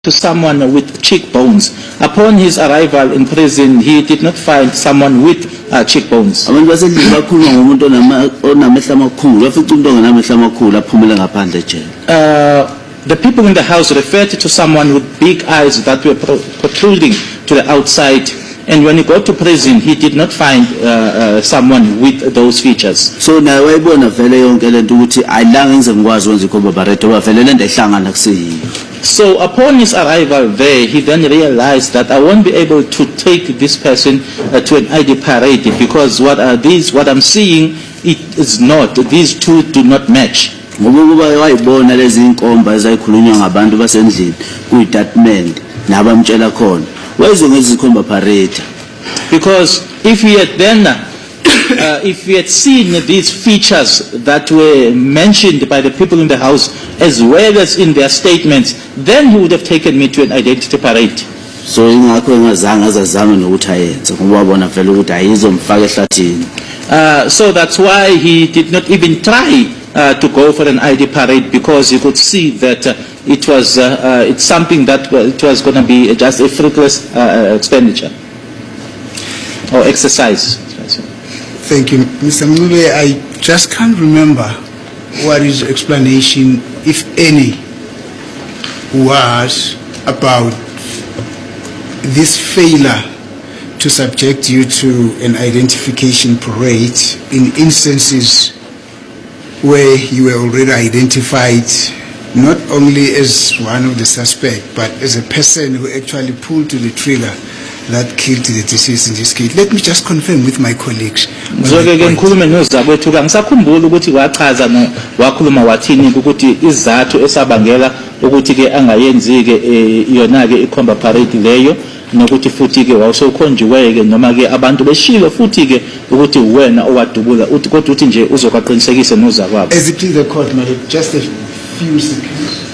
to someone with cheekbones. Upon his arrival in prison, he did not find someone with cheekbones. The people in the house referred to someone with big eyes that were protruding to the outside. And when he got to prison, he did not find someone with those features. So now I So upon his arrival there, he then realized that I won't be able to take this person to an ID parade because what I'm seeing, it is not. These two do not match. Because if he had then if we had seen these features that were mentioned by the people in the house as well as in their statements, then he would have taken me to an identity parade. So so that's why he did not even try to go for an ID parade, because he could see that it was it's something that it was going to be just a fruitless expenditure or exercise. Thank you, Mr. Mule. I just can't remember what his explanation, if any, was about this failure to subject you to an identification parade in instances where you were already identified not only as one of the suspects, but as a person who actually pulled to the trigger that killed the deceased in this case. Let me just confirm with my colleagues. nokuthi futhi ke wawusokhonjiweke noma ke abantu beshilo futhi ke ukuthi wena owadubula uthi kodwa uthi nje uzokwaqinisekisa nozakwabo. As it is the court, just a few seconds.